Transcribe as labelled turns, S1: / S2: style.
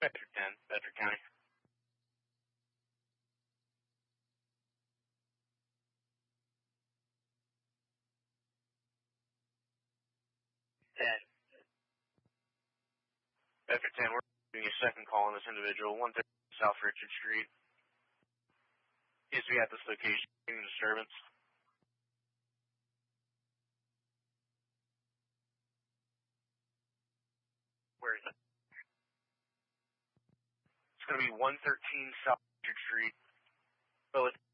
S1: Bedford 10, Bedford County. Bedford 10, we're doing a second call on this individual, 130 South Richard Street. Is we at this location, disturbance. Where is it? It's going to be 113 South Richard Street. Philadelphia.